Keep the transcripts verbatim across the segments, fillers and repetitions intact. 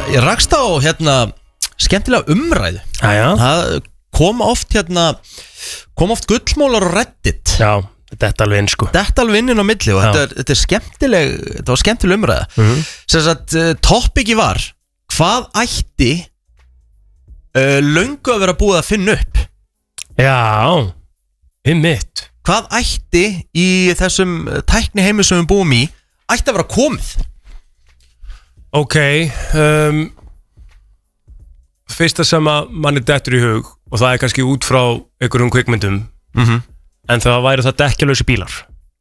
Ég rakst á hérna skemmtilega umræðu. Jæja. Það kom oft hérna kom oft gullmólar og Reddit. Já, þetta er alveg inn sko. Þetta alveg inn inn á milli og þetta er, þetta er skemmtileg þetta var skemmtileg umræða. Mhm. Sem sagt uh, topiki var hvað ætti uh, löngu að vera búið að finna upp? Já, einmitt. Hvað ætti í þessum tækni heimi sem við búum í ætti að vera komið? Ok, um, fyrsta sem að manni dettur í hug og það er kannski út frá einhverjum kvikmyndum Mhm. en það væri það dekkjalausi bílar.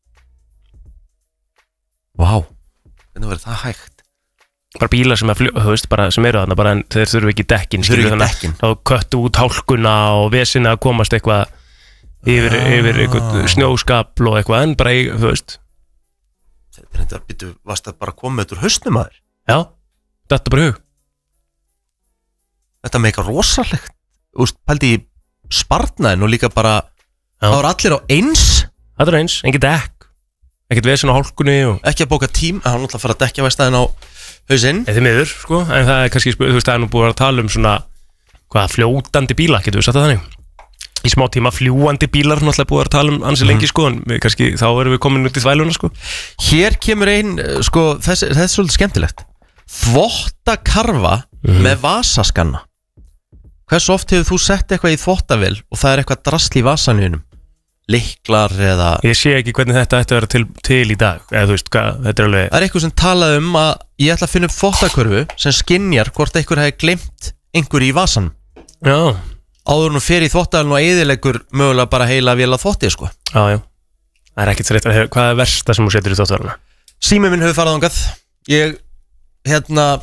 Vá, hvernig verður það hægt? Bara bílar sem, fljó, veist, bara, sem eru þarna bara en þeir þurfu ekki dekkin Þurfa ekki þannig að dekkin. þá köttu út hálkuna og vesina að komast eitthvað yfir, Ah. yfir eitthvað snjóskapl og eitthvað en bara, í- þú veist. Þetta er þetta að byttu, varst það bara komið út úr hausnum að þér? Já, þetta bara í hug. Þetta með eitthvað rosalegt. Þú veist, pældi í sparnaðin og líka bara Já. það var allir á eins. Þetta er eins, engin dekk ekkert vesen á hálkunni og Ekki að bóka tím, hann náttúrulega fara að dekja væstæðin á hausinn. eða miður, sko, en það er kannski, þú veist, það er nú búið að tala um svona hvað, fljótandi bíla, getur við sagt það þannig í smá tíma fljúandi bílar náttúrulega búið að tala um ansi lengi, sko en við, kannski, þá erum við komin út í þvæluna, sko. Hér kemur ein, eh, sko, þessi, þetta er svolítið skemmtilegt. Þvottakarfa Mhm. með vasaskanna. Hversu oft hefur þú sett eitthvað í þvottavél og það er eitthvað drasl í vasanuðinum? Lyklar eða... Ég sé ekki hvernig þetta ætti að vera til, til í dag eða þú veist, hvað, þetta er alveg Það er eitthvað sem talaði um að ég ætla að finna upp þvottakörfu sem skynjar hvort einhver hefði gleymt einhver í vasan. Já, Áður nú fer í þvottavélina og eyðileggur mögulega bara heila vél að þvotti, sko. já, já Það er ekkert þreytt, hvað er versta sem þú setur í þóttvarana? Sími minn hefur farið þangað. Ég, hérna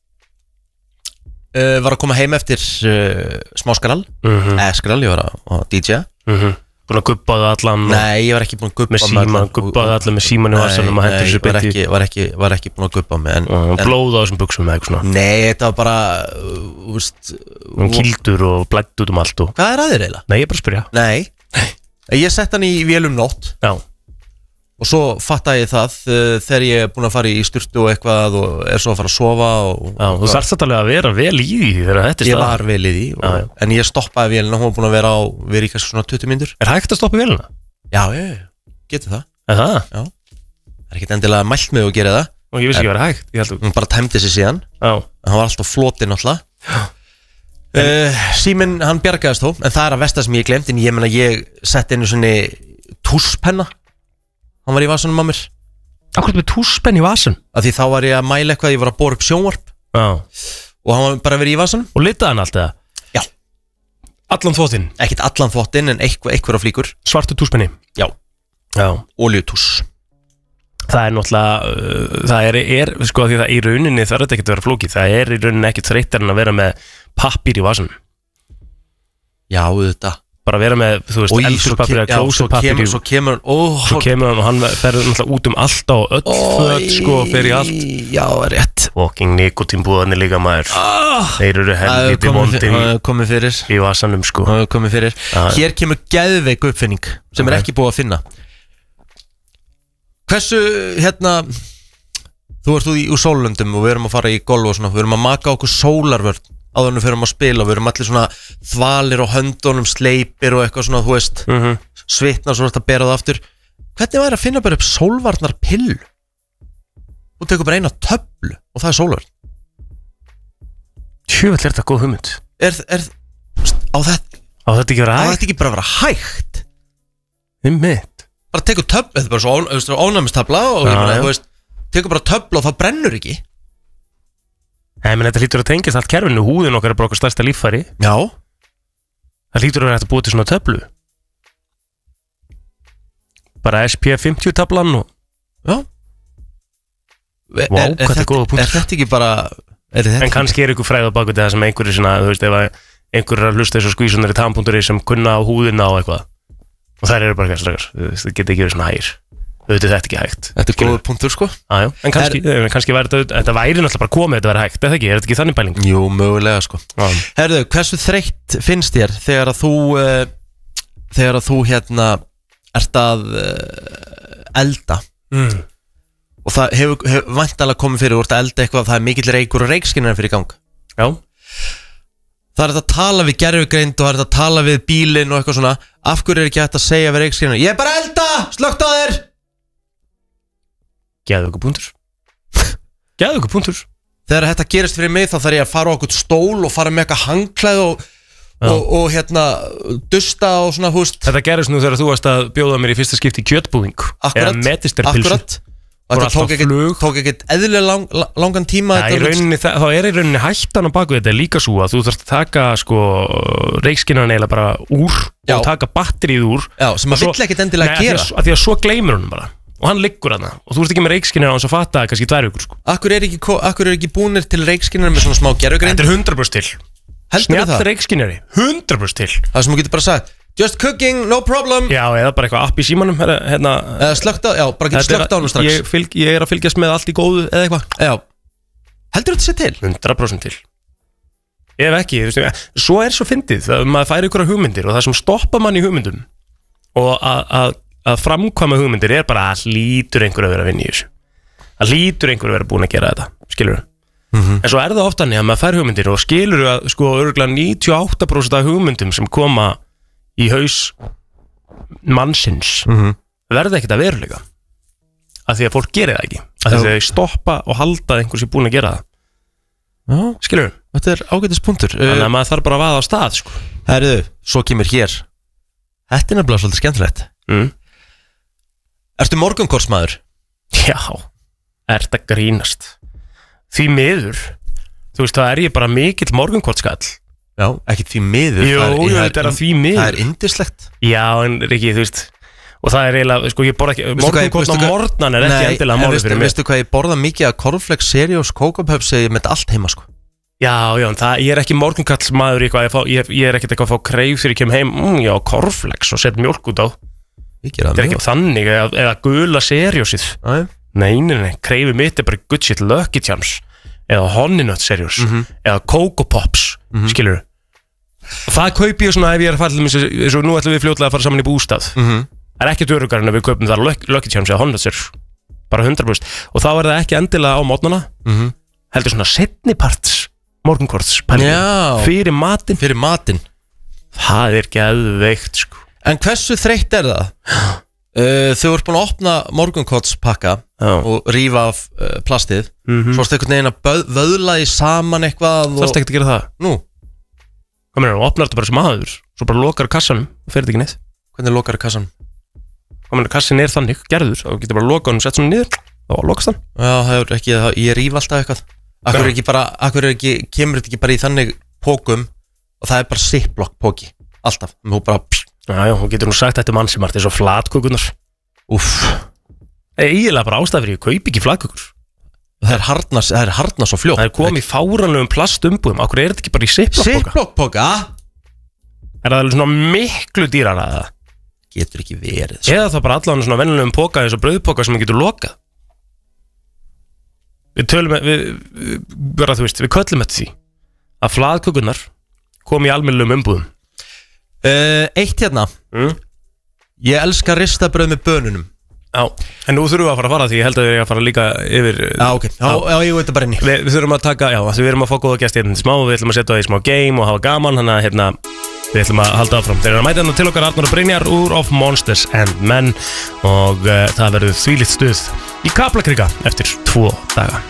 uh, var að koma heim eftir uh, smáskanal Mhm, eða skanal, ég var að, að D J. mhm Búin að guppa það allan og- Nei, ég var ekki búin að guppa með síman, guppaði allan með síman í vasanum og hendur Nei, sér var beint í ekki, var, ekki, var ekki búin að guppa mig en, og en, blóð á þessum buxum eða eitthvað svona Nei, þetta var bara uh, úst, og kildur og blætt út um allt og Hvað er að þér eiginlega? Nei, ég er bara að spyrja Nei, ég sett hann í vél um nótt Já, og svo fattaði ég það uh, þegar ég er búin að fara í sturtu og eitthvað og er svo að fara að sofa og, já, þú þarfst þetta alveg að vera vel í því þegar þetta er Ég stað var vel í því og, Já, já. en ég stoppaði vélina, hún var búin að vera á vera í kannski svona tuttugu mínútur Er hægt að stoppa vélina? Já, ég, getur það Er það? Það er ekkert endilega mælt með að gera það Og ég vissi ekki að vera hægt Ég held að Hún bara tæmdi sig síðan Já, en hann var alltaf flotinn alltaf uh, Síminn, hann bjargaðist þó en það er að versta sem ég glemt en ég meina ég sett einu svona túspenna hann var í vasanum á mér akkur með túspenn í vasan af því þá var ég að mæla eitthvað, ég var að bóra upp sjónvarp Já, og hann var bara verið í vasanum og litaði hann allt eða? Já. Allan þvóttinn, ekkert allan þvottinn en eitthvað, eitthvað á flíkur svartu túspenni Já, Já, oljutús það er náttúrulega uh, það er, er, sko, því það í rauninni það er þetta ekkert að vera flókið Það er í rauninni ekkert þreyttar en að vera með pappír í vasan Já, þetta Bara vera með, þú veist, Oj, svo, eldurspapír ke eða já, svo klósettpappír kemur í- svo kemur ó, Svo kemur hann og hann ferður náttúrulega út um allt á öll föt, sko, fer í allt Já, rétt Walking nikotínbúðanir líka maður ah, Þeir eru helviti vondir í, komið fyrir í vasanum, sko Það hefur komið fyrir Já. Hér kemur geðveik uppfinning sem er Ok. ekki búið að finna Hversu, hérna Þú ert út í úr sólöndum og við erum að fara í golf og svona Við erum að maka okkur sólarvörn áður en við fyrir að spila og við erum allir svona þvalir á höndunum, sleipir og eitthvað svona, þú veist mm -hmm. svitna og svona að bera það aftur Hvernig væri að finna bara upp sólvarnar pillu? Þú tekur bara eina töflu og það er sólvarn Tjöfell er þetta góð hugmynd Er, er, á þetta Á þetta ekki vera Á hægt þetta ekki bara að vera hægt Um mitt bara tekur töflu, þetta er bara svo ón- þú veist, ónæmistabla og Já, ég meina, já. þú veist tekur bara töflu og það brennur ekki Nei, menn þetta hlýtur að tengjast allt kerfinu Húðin okkar er bara okkar stærsta líffæri Já, Það hlýtur að vera hægt að búa til svona töflu Bara S P F fimmtíu tablan og já Er, Vá, er, hvað þetta er þetta, góður punktur. er þetta ekki bara er þetta En kannski er ykkur fræð á baku þetta sem einhverju svona, þú veist, ef að einhverju er að hlusta þessu skvísunar í tam.ri sem kunna á húðina og eitthvað og þær eru bara ekki strakar, það geta ekki verið svona hægir auðvitað þetta ekki hægt Þetta er góður punktur sko Aðjó, en kannski, er, kannski væri þetta, þetta væri náttúrulega bara komið þetta væri hægt, eða ekki, er þetta ekki þannig pæling? Jú, mögulega sko Já. Herðu, hversu þreytt finnst þér þegar að þú uh, þegar að þú hérna ert að uh, elda Mm. og það hefur, hefur væntanlega komið fyrir, þú ert að elda eitthvað, það er mikill reykur og reykskynjar fyrir gang. Já. Það er þetta að tala við gerfugreind og það er þetta að tala við bílinn og eitthvað svona. Af hverju er ekki hægt að segja við reykskynjar, ég er bara að elda, slökkt á þér. Gæðu okkur punktur. Gæðu okkur punktur. Þegar þetta gerist fyrir mig þá þarf ég að fara á okkur stól og fara með eitthvað hangklæð og, og, og hérna dusta og svona húst. Þetta gerist nú þegar þú varst að bjóða mér í fyrsta skipti í kjötbúðing. Akkurat, akkurat. Og þetta tók ekkert, tók ekkert eðlilega lang, langan tíma. Ja, í rauninni, það, þá er í rauninni hættan á baku þetta er líka svo að þú þarfst að taka sko reykskynjarna eiginlega bara úr Já. Og taka batterið úr. Já, sem maður vill ekkert endilega nei, gera. Að því að, að því að svo gleymur hún bara. Og hann liggur hana og þú ert ekki með reykskynjar á hans að fatta kannski tvær vikur sko. Akkur er ekki, akkur er ekki búnir til reykskynjar með svona smá gerfugreind? Þetta er hundrað prósent til. Snjall reykskynjari, hundrað prósent til. Það sem þú getur bara sagt, just cooking, no problem. Já, eða bara eitthvað app í símanum hérna, eða slögt á, já, bara getur slögt á hann strax. Ég, fylg, ég er að fylgjast með allt í góðu eða eitthvað. Já, heldur þetta sér til? hundrað prósent til. Ef ekki, þú veist, svo er svo fyndið að maður færi ykkur hugmyndir og það sem stoppa mann í hugmyndum og að, að, að framkvæma hugmyndir er bara að hlýtur einhver að vera að vinna í þessu. Að hlýtur einhver að vera búin að gera þetta, skilur þú? Mm-hmm. En svo er það ofta þannig að maður fær hugmyndir og skilur að sko örugglega níutíu og átta prósent af hugmyndum sem koma í haus mannsins mm-hmm. verða ekkert að veruleika af því að fólk gerir það ekki af því að þau stoppa og halda einhvers er búin að gera það. Já, skilur þú? Þetta er ágætis punktur. Þannig að maður þarf bara að vaða á stað sko. Herðu, svo kemur hér. Þetta er nefnilega svolítið skemmtilegt. Mm. Ertu morgunkortsmaður? Já, ert að grínast. Því miður, þú veist, það er ég bara mikill morgunkortskall. Já, ekki því miður. Jú, jú, þetta er að því miður. Það er yndislegt. Já, en Riki, þú veist, og það er eiginlega, sko, ég borða ekki, morgunkort á morgnan er ekki endilega málið fyrir mig. Veistu hvað, ég borða mikið að Cornflakes, Cereos, Coco Puffs, ég met allt heima, sko. Já, já, en það, ég er ekki morgunkallsmaður í eitthvað, ég, fá, ég, ég er ekkert eitthvað að fá kreif þegar ég kem heim, mm, já, Cornflakes og set mjólk út á. Það er ekki þannig, eða, eða gula Cereosið. Nei, nei, nei, kreifið mitt er bara good shit Lucky Charms eða Honey Nut Cereals mm -hmm. eða Coco Pops, mm -hmm. skilur og það kaupi ég svona ef ég er að fara eins og nú ætlum við fljótlega að fara saman í bústað mm -hmm. það er ekkert öruggara en að við kaupum þar Lucky Charms eða Honey Nut Cereals bara hundrað prósent og þá er það ekki endilega á mótnana mm -hmm. heldur svona setniparts morgunkorts fyrir matinn fyrir matinn það er geðveikt sko. En hversu þreytt er það? Uh, þau voru búin að opna morgunkortspakka og rífa af uh, plastið mm -hmm. svo erstu einhvern veginn að vöðla því saman eitthvað Það erstu ekkert að gera það? Nú? Hvað meina, þú opnar þetta bara sem aður svo bara lokar kassanum og fer þetta ekki neitt Hvernig lokar kassan? Hvað meina, kassin er þannig, gerður þá getur bara lokað hann og sett svona niður og lokast hann Já, það er ekki, það, ég ríf alltaf eitthvað Akkur er ekki bara, akkur er ekki, kemur þetta ekki bara í þannig pókum og það er bara ziplock póki, alltaf, þú bara Já, já, hún getur nú sagt þetta mann sem er þessu flatkökunar Úff Eiginlega bara ástæð fyrir ég kaupi ekki flatkökur Það er harnas, það er harnas og fljótt Það er komið í fáranlegum plastumbúðum Akkur er þetta ekki bara í ziplock-póka? Ziplock-póka? Er það alveg svona miklu dýrar að það? Getur ekki verið svo. Eða þá bara allan svona vennilegum póka eins og brauðpóka sem getur lokað Við tölum við, við, við bara þú veist, við köllum þetta því að flatkökunar kom í almennilegum umbúðum Uh, eitt hérna mm. Ég elska ristabröð með bönunum Já, en nú þurfum við að fara að fara því ég held að við erum að fara líka yfir Já, ok, já, já ég veit það bara inni Við, við þurfum að taka, já, við erum að fá góða gæsti hérna smá, við ætlum að setja það í smá game og hafa gaman Þannig að hérna, við ætlum að halda áfram Þeir eru að mæta hérna til okkar Arnar og Brynjar úr Of Monsters and Men Og uh, það verður þvílíkt stuð í Kaplakrika eftir tvo daga